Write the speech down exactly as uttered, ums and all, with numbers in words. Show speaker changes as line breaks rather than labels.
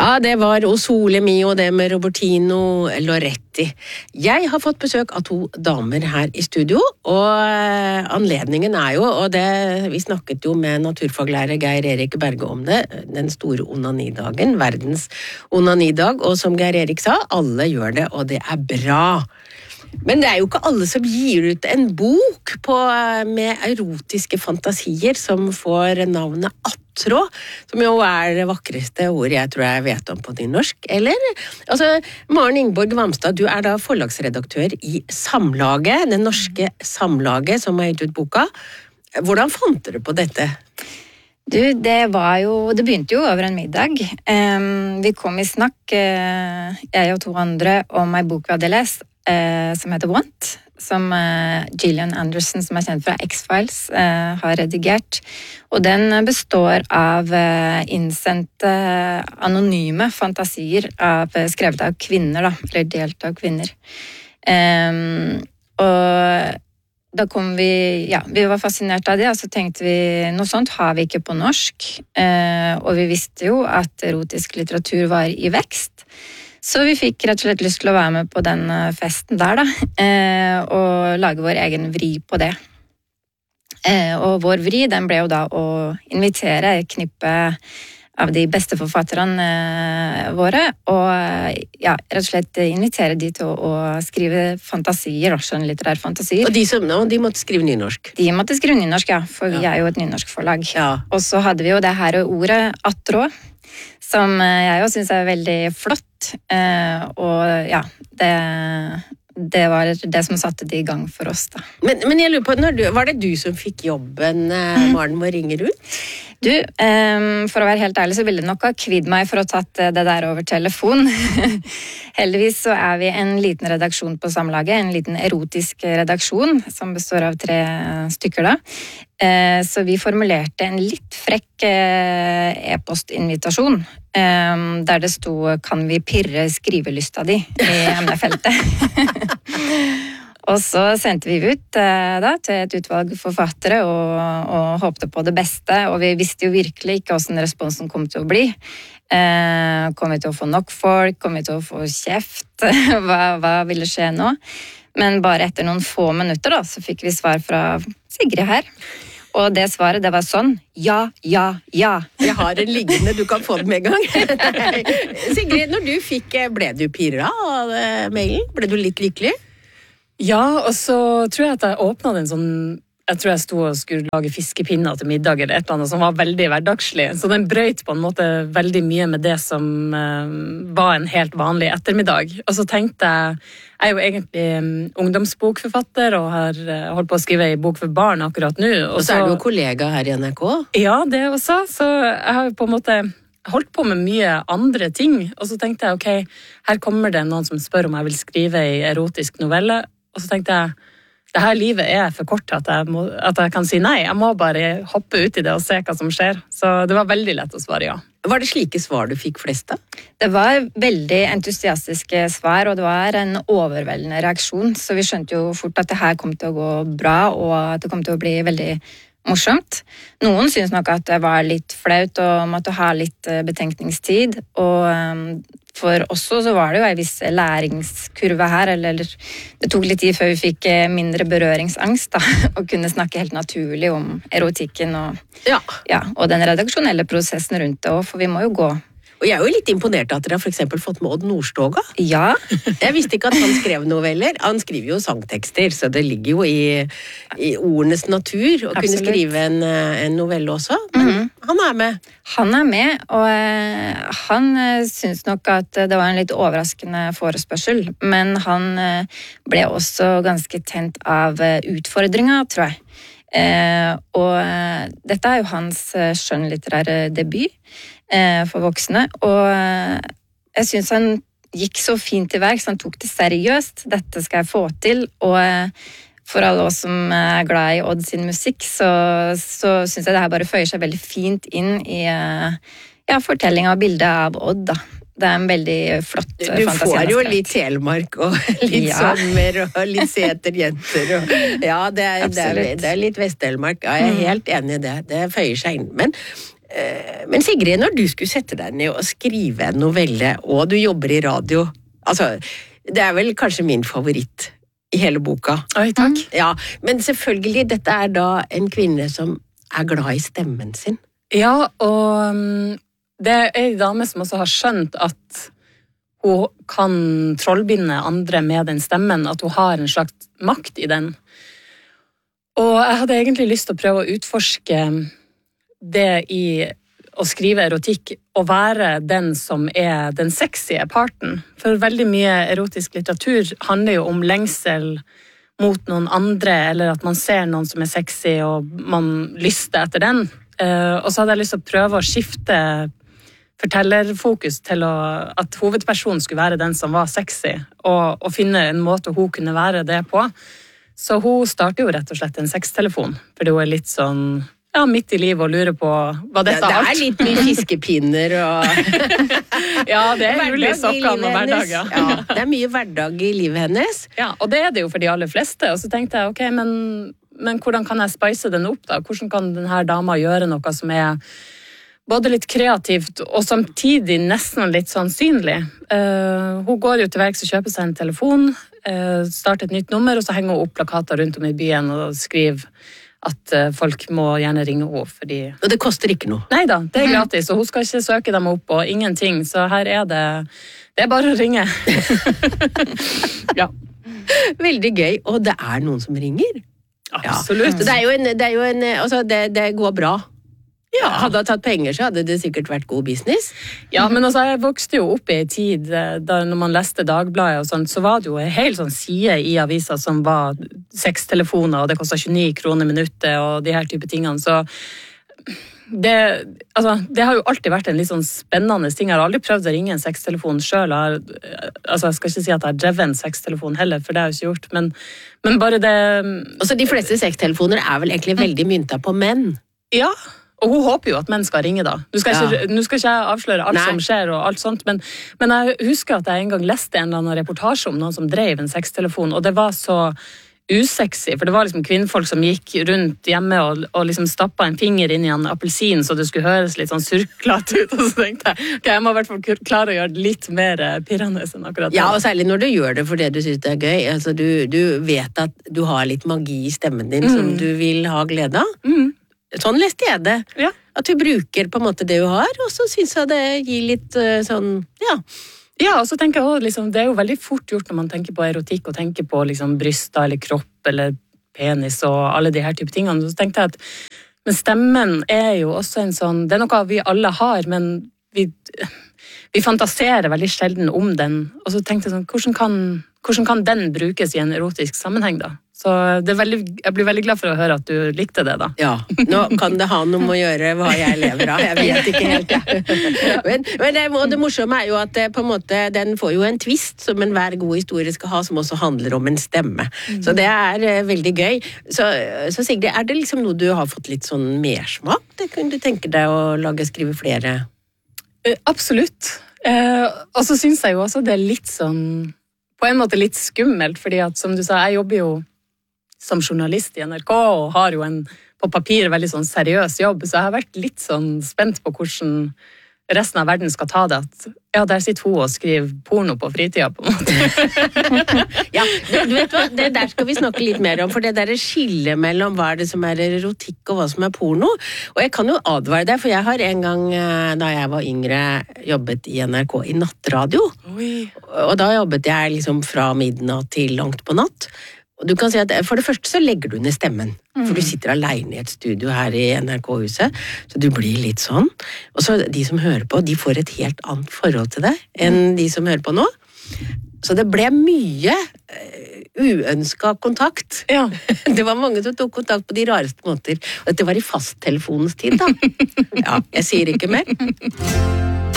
Ja, det var O Sole Mio, det med Robertino Loretti. Jeg har fått besøk av to damer her i studio, og anledningen er jo, og det, vi snakket jo med naturfaglærer Geir Erik Berge om det, den store onanidagen, verdens onanidag, og som Geir Erik sa, alle gjør det, og det er bra. Men det er jo ikke alle som gir ut en bok på, med erotiske fantasier som får navnet attråd, som jo er det vakreste ordet jeg tror jeg vet om på nynorsk. Eller, altså, Maren Ingborg Vamstad, du er da forlagsredaktør i Samlaget, det norske Samlaget som har gitt ut boka. Hvordan fant dere på dette?
Du, det var jo, det begynte jo over en middag. Um, vi kom i snakk, uh, jeg og to andre, om en bok vi hadde lest, Uh, som heter Want, som uh, Gillian Anderson, som er kjent fra X-Files, uh, har redigert. Og den består av uh, innsendte anonyme fantasier av, skrevet av kvinner, da, eller delt av kvinner. Um, og da kom vi, ja, vi var fascinert av det, og så tenkte vi, noe sånt har vi ikke på norsk. Uh, og vi visste jo at erotisk litteratur var i vekst. Så vi fikk rett og slett lyst til å være med på den festen der, da, og lage vår egen vri på det. Og vår vri, den ble jo da å invitere et knippe av de beste forfatterne våre, og ja, rett og slett invitere de til å skrive fantasier, også en litterær fantasier.
Og de, som, de måtte skrive nynorsk?
De måtte skrive nynorsk, ja, for ja. Vi er jo et nynorsk forlag. Ja. Og så hadde vi jo det her ordet attråd, som jeg også synes er veldig flott, og ja, det, det var det som satte det i gang for oss da.
Men, men jeg lurer på, når du, var det du som fikk jobben, mm. Maren, med å ringe rundt?
Du, for å være helt ærlig så ville det nok ha kvidd meg for å tatt det der over telefon. Heldigvis så er vi en liten redaksjon på Samlaget, en liten erotisk redaksjon som består av tre stykker da. Så vi formulerte en litt frekk e-postinvitasjon der det sto «Kan vi pirre skrivelysta di?» i emnefeltet. Og så sendte vi ut da, til et utvalg forfattere og, og håpte på det beste, og vi visste jo virkelig ikke hvordan responsen kom til å bli. Eh, kom vi til å få nok folk? Kom vi til å få kjeft? hva, hva ville skje nå? Men bare etter noen få minutter da, så fikk vi svar fra Sigrid her. Og det svaret, det var sånn, ja, ja, ja.
Jeg har en liggende, du kan få det med en gang. Sigrid, når du fikk, ble du pirret av mailen? Ble du litt lykkelig?
Ja, og så tror jeg at jeg åpnet den sånn, jeg tror jeg stod og skulle lage fiskepinner til middag eller et eller annet som var veldig hverdagslig, så den brøt på en måte veldig mye med det som uh, var en helt vanlig ettermiddag. Og så tenkte jeg, jeg er jo egentlig um, ungdomsbokforfatter og har uh, holdt på å skrive en bok for barn akkurat nå.
Og, og så er du jo kollega her i N R K.
Ja, det også, så jeg har jo på en måte holdt på med mye andre ting, og så tenkte jeg, ok, her kommer det noen som spør om jeg vil skrive en erotisk novelle. Og så tenkte jeg, det her livet er for kort til at jeg, må, at jeg kan si nei. Jeg må bare hoppe ut i det og se hva som skjer. Så det var veldig lett å svare ja.
Var det slike svar du fikk flest av?
Det var veldig entusiastiske svar, og det var en overveldende reaksjon. Så vi skjønte jo fort at det her kom til å gå bra, og at det kom til å bli veldig morsomt. Noen synes nok at det var litt flaut og måtte ha litt betenkningstid, og for oss så var det jo en viss læringskurve her, eller det tok litt tid før vi fikk mindre berøringsangst da, og kunne snakke helt naturlig om erotikken og,
ja.
Ja, og den redaksjonelle prosessen rundt det, for vi må jo gå.
Og jeg er jo litt imponert at dere har for eksempel fått med Odd Nordstoga.
Ja.
Jeg visste ikke at han skrev noveller. Han skriver jo sangtekster, så det ligger jo i, i ordenes natur å kunne skrive en, en novelle også. Men mm-hmm. han er med.
Han er med, og uh, han uh, synes nok at det var en litt overraskende forespørsel, men han uh, ble også ganske tent av uh, utfordringer, tror jeg. Uh, og uh, dette er jo hans uh, skjønnlitterære debut uh, for voksne, og uh, jeg synes han gikk så fint i verk, så han tok det seriøst. Dette skal jeg få til, og uh, for alle oss som er glad i Odd sin musikk, så, så synes jeg det her bare føyer seg veldig fint inn i uh, ja, fortelling av bildet av Odd da. Det er en veldig flott fantasi.
Du får jo litt Telemark og litt ja. Sommer og litt seterjenter. Og, ja, det er, det, er, det er litt Vest-Telemark. Ja, jeg er helt enig i det. Det føyer seg inn. Men Men Sigrid, når du skulle sette deg ned og skrive en novelle, og du jobber i radio, altså, det er vel kanskje min favoritt i hele boka.
Oi, takk.
Ja, men selvfølgelig, dette er da en kvinne som er glad i stemmen sin.
Ja, og um, det er en dame som også har skjønt at hun kan trollbinde andre med den stemmen, at hun har en slags makt i den. Og jeg hadde egentlig lyst til å prøve å utforske det i å skrive erotikk og være den som er den sexy parten. For veldig mye erotisk litteratur handler jo om lengsel mot noen andre, eller at man ser noen som er sexy og man lyster etter den. Og så hadde jeg lyst til å prøve å skifte fortellerfokus til å, at hovedpersonen skulle være den som var sexy, og, og finne en måte hun kunne være det på. Så hun starter jo rett og slett en sextelefon, fordi hun er litt sånn ja, midt i livet og lurer på hva dette
ja,
er.
Det er litt mye fiskepinner og
ja, det er jul i sokkene og hverdag. Ja.
Ja, det er mye hverdag i livet hennes.
Ja, og det er det jo for de aller fleste. Og så tenkte jeg, ok, men, men hvordan kan jeg spice den opp da? Hvordan kan denne dama gjøre noe som er både litt kreativt og samtidig nesten litt sånn synlig? Uh, hun går jo til verks og kjøper seg en telefon, uh, starter et nytt nummer, og så henger hun opp plakater rundt om i byen og skriver at folk må gjerne ringe henne, fordi...
Og det koster ikke noe?
Neida, det er gratis, og hun skal ikke søke dem opp og ingenting, så her er det... Det er bare å ringe. Ja.
Veldig gøy, og det er noen som ringer.
Absolutt.
Ja. Det er jo en... Det, er jo en, altså det, det går bra. Ja. Hadde jeg tatt penger, så hadde det sikkert vært god business.
Ja, men altså, jeg vokste jo opp i en tid da når man leste Dagbladet og sånt, så var det jo en hel sånn side i avisa som var sextelefoner, og det kostet tjueni kroner minuttet, og de her type tingene, så det, altså, det har jo alltid vært en litt sånn spennende ting. Jeg har aldri prøvd å ringe en sextelefon selv. Jeg, altså, jeg skal ikke si at jeg har drevet en sextelefon heller, for det har jeg ikke gjort, men, men bare det...
Altså, de fleste sextelefoner er vel egentlig veldig mynta på menn.
Ja, og hun håper jo at menn skal ringe da. Nå skal, ja. ikke, nå skal ikke jeg avsløre alt Nei. Som skjer og alt sånt, men, men jeg husker at jeg en gang leste en eller annen reportasje om noen som drev en sextelefon, og det var så usexy, for det var liksom kvinnfolk som gikk rundt hjemme og, og liksom stappet en finger inn i en appelsin, så det skulle høres litt sånn surklat ut, og så tenkte jeg, ok, jeg må i hvert fall klare å gjøre det litt mer pirrende enn akkurat det.
Ja, og særlig når du gjør det fordi du synes det er gøy. Altså, du, du vet at du har litt magi i stemmen din mm. som du vil ha glede av.
Mm.
Sånn leste jeg det.
Ja.
At du bruker på en måte det du har, og så synes jeg det gir litt uh, sånn, ja.
Ja, og så tenker jeg også, liksom, det er jo veldig fort gjort når man tenker på erotikk, og tenker på liksom, bryster eller kropp eller penis og alle de her type tingene. Så tenkte jeg at, men stemmen er jo også en sånn, det er noe vi alle har, men vi, vi fantaserer veldig sjelden om den. Og så tenkte jeg sånn, hvordan kan, hvordan kan den brukes i en erotisk sammenheng da? Så det er veldig, jeg blir veldig glad for å høre at du likte det da.
Ja, nå kan det ha noe med å gjøre hva jeg lever av, jeg vet ikke helt. Ja. Men, men det, det morsomme er jo at på en måte, den får jo en twist som enhver god historie skal ha, som også handler om en stemme. Mm. Så det er uh, veldig gøy. Så, så Sigrid, er det liksom noe du har fått litt sånn mersmak? Det kunne du tenke deg å lage, skrive flere?
Uh, absolutt. Uh, og så synes jeg jo også det er litt sånn, på en måte litt skummelt, fordi at som du sa, jeg jobber jo som journalist i N R K, og har jo en på papir veldig sånn seriøs jobb, så jeg har vært litt sånn spent på hvordan resten av verden skal ta det, at ja, der sitter hun og skriver porno på fritida, på en måte.
Ja, du vet hva, det der skal vi snakke litt mer om, for det der er skille mellom hva er det som er erotikk og hva som er porno, og jeg kan jo advare deg, for jeg har en gang, da jeg var yngre, jobbet i N R K i nattradio, Oi. Og da jobbet jeg liksom fra midnatt til langt på natt. Og du kan si at for det første så legger du ned stemmen, mm. for du sitter alene i et studio her i N R K-huset, så du blir litt sånn. Og så de som hører på, de får et helt annet forhold til deg enn de som hører på nå. Så det ble mye uh, uønsket kontakt.
Ja.
Det var mange som tok kontakt på de rareste måter. Og dette var i fasttelefonens tid da. Ja, jeg sier ikke mer.